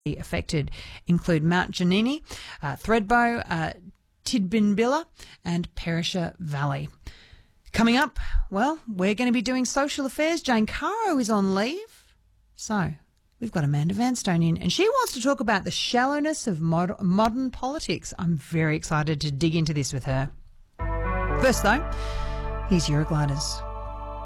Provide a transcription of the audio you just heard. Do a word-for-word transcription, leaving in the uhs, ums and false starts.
affected include Mount Janini, uh, Thredbo, uh, Tidbinbilla and Perisher Valley. Coming up, well, we're going to be doing social affairs. Jane Caro is on leave. So we've got Amanda Vanstone in, and she wants to talk about the shallowness of mod- modern politics. I'm very excited to dig into this with her. First, though, here's Eurogliders.